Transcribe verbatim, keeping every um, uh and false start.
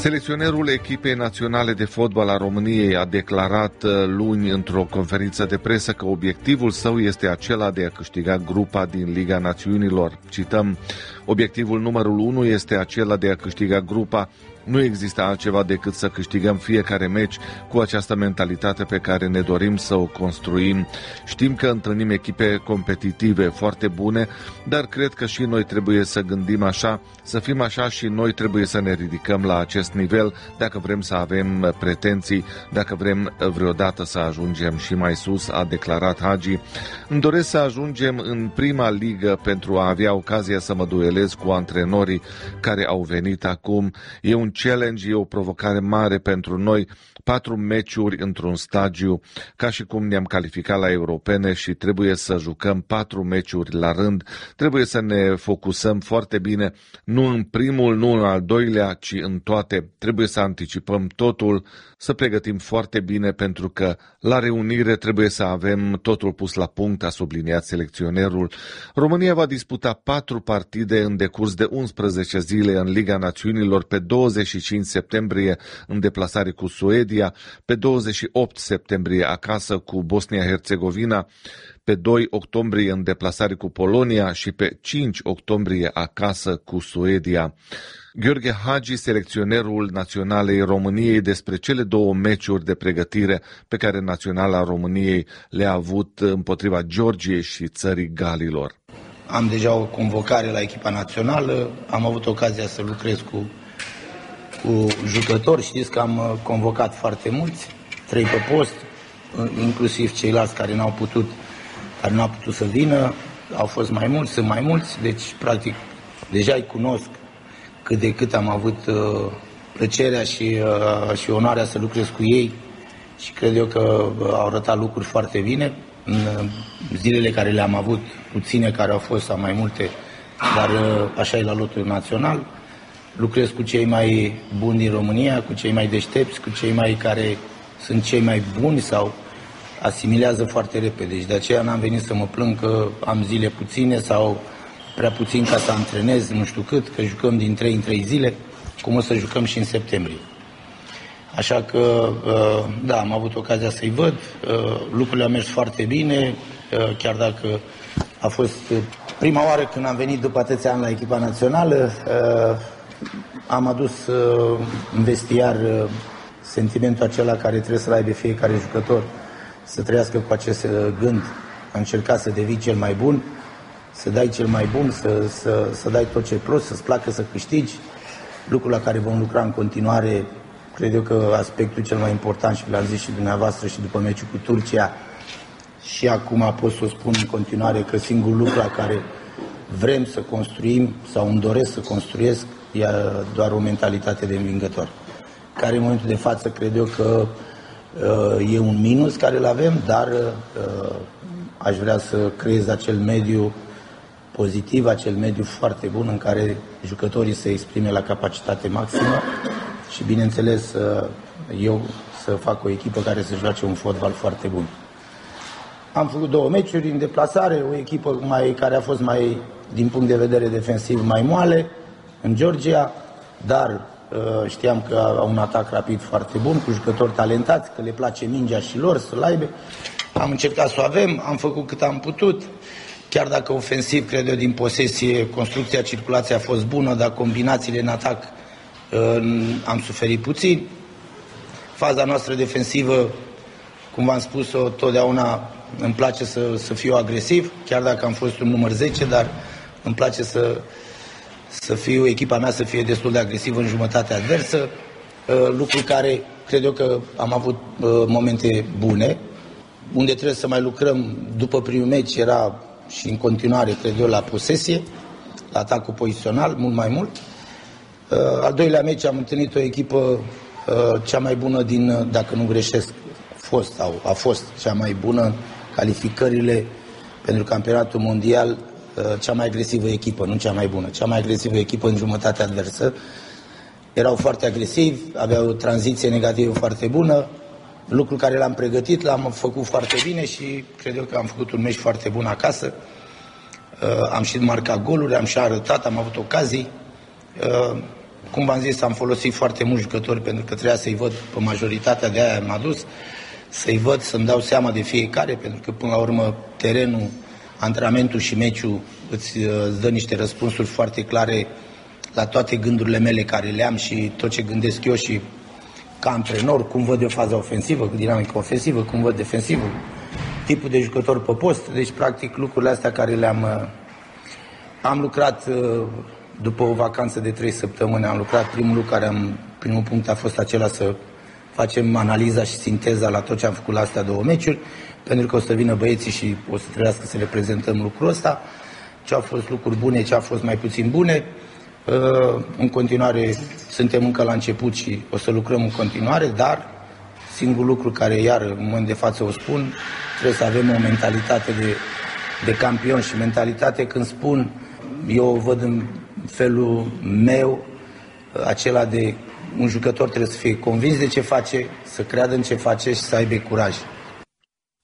Selecționerul echipei naționale de fotbal a României a declarat luni într-o conferință de presă că obiectivul său este acela de a câștiga grupa din Liga Națiunilor. Cităm: obiectivul numărul unu este acela de a câștiga grupa. Nu există altceva decât să câștigăm fiecare meci cu această mentalitate pe care ne dorim să o construim. Știm că întâlnim echipe competitive foarte bune, dar cred că și noi trebuie să gândim așa, să fim așa și noi trebuie să ne ridicăm la acest nivel dacă vrem să avem pretenții, dacă vrem vreodată să ajungem și mai sus, a declarat Hagi. Îmi doresc să ajungem în prima ligă pentru a avea ocazia să mă duelez cu antrenorii care au venit acum. E un challenge, e o provocare mare pentru noi, patru meciuri într-un stagiu, ca și cum ne-am calificat la europene și trebuie să jucăm patru meciuri la rând. Trebuie să ne focusăm foarte bine, nu în primul, nu în al doilea, ci în toate. Trebuie să anticipăm totul, să pregătim foarte bine, pentru că la reunire trebuie să avem totul pus la punct, a subliniat selecționerul. România va disputa patru partide în decurs de unsprezece zile în Liga Națiunilor, pe douăzeci și cinci septembrie în deplasare cu Suedia, pe douăzeci și opt septembrie acasă cu Bosnia-Herzegovina, pe doi octombrie în deplasare cu Polonia și pe cinci octombrie acasă cu Suedia. Gheorghe Hagi, selecționerul naționalei României, despre cele două meciuri de pregătire pe care naționala României le-a avut împotriva Georgiei și țării Galilor. Am deja o convocare la echipa națională, am avut ocazia să lucrez cu, cu jucători, știți că am convocat foarte mulți, trei pe post, inclusiv ceilalți care n-au putut, care n-au putut să vină, au fost mai mulți, sunt mai mulți, deci practic deja îi cunosc cât de cât. Am avut uh, plăcerea și, uh, și onoarea să lucrez cu ei și cred eu că au arătat lucruri foarte bine. În uh, zilele care le-am avut, puține care au fost sau mai multe, dar uh, așa e la lotul național. Lucrez cu cei mai buni din România, cu cei mai deștepți, cu cei mai care sunt cei mai buni sau asimilează foarte repede. Deci de aceea n-am venit să mă plâng că am zile puține sau prea puțin ca să antrenez, nu știu cât, că jucăm din trei în trei zile, cum o să jucăm și în septembrie. Așa că, da, am avut ocazia să-i văd, lucrurile au mers foarte bine, chiar dacă a fost prima oară când am venit după atâția ani la echipa națională, am adus în vestiar sentimentul acela care trebuie să-l aibă fiecare jucător, să trăiască cu acest gând, a încercat să devii cel mai bun, să dai cel mai bun, să, să, să dai tot ce poți, să-ți placă să câștigi, lucru la care vom lucra în continuare. Cred eu că aspectul cel mai important, și l-am zis și dumneavoastră și după meciul cu Turcia, și acum pot să o spun în continuare, că singurul lucru la care vrem să construim sau îmi doresc să construiesc e doar o mentalitate de învingător, care în momentul de față cred eu că uh, e un minus care îl avem, dar uh, aș vrea să creez acel mediu pozitiv, acel mediu foarte bun în care jucătorii se exprime la capacitate maximă și, bineînțeles, eu să fac o echipă care să joace un fotbal foarte bun. Am făcut două meciuri în deplasare, o echipă mai, care a fost mai, din punct de vedere defensiv, mai moale, în Georgia, dar știam că au un atac rapid foarte bun, cu jucători talentați, că le place mingea și lor să-l aibă. Am încercat să o avem, am făcut cât am putut, chiar dacă ofensiv, cred eu, din posesie, construcția, circulația a fost bună, dar combinațiile în atac am suferit puțin. Faza noastră defensivă, cum v-am spus-o, totdeauna îmi place să, să fiu agresiv, chiar dacă am fost un număr zece, dar îmi place să, să fiu, echipa mea să fie destul de agresivă în jumătatea adversă, lucru care cred eu că am avut momente bune. Unde trebuie să mai lucrăm după primul meci era și în continuare, cred eu, la posesie, la atacul pozițional, mult mai mult. Uh, al doilea meci am întâlnit o echipă uh, cea mai bună din, dacă nu greșesc, fost sau a fost cea mai bună calificările pentru campionatul mondial, uh, cea mai agresivă echipă, nu cea mai bună, cea mai agresivă echipă în jumătatea adversă. Erau foarte agresivi, aveau o tranziție negativă foarte bună, lucru care l-am pregătit, l-am făcut foarte bine și cred eu că am făcut un meci foarte bun acasă. Uh, am și marcat goluri, am și arătat, am avut ocazii. Uh, Cum v-am zis, am folosit foarte mulți jucători pentru că trebuia să-i văd pe majoritatea, de aia m-a dus, să-i văd, să-mi dau seama de fiecare, pentru că până la urmă terenul, antrenamentul și meciul îți, îți dă niște răspunsuri foarte clare la toate gândurile mele care le am și tot ce gândesc eu și ca antrenor, cum văd eu faza ofensivă, dinamică ofensivă, cum văd defensivă, tipul de jucător pe post. Deci, practic, lucrurile astea care le-am... Am lucrat după o vacanță de trei săptămâni, am lucrat, primul lucru care am, primul punct a fost acela să facem analiza și sinteza la tot ce am făcut la astea două meciuri, pentru că o să vină băieții și o să trebuiască să le prezentăm lucrul ăsta, ce au fost lucruri bune, ce au fost mai puțin bune. În continuare suntem încă la început și o să lucrăm în continuare, dar singurul lucru care iar în moment de față o spun, trebuie să avem o mentalitate de, de campion și mentalitate, când spun, eu o văd în felul meu, acela de un jucător trebuie să fie convins de ce face, să creadă în ce face și să aibă curaj.